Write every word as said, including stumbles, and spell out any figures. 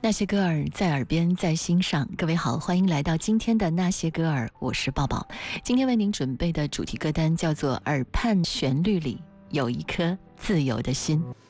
那些歌儿在耳边，在心上。各位好，欢迎来到今天的那些歌儿，我是抱抱。今天为您准备的主题歌单叫做《耳畔旋律里有一颗自由的心》。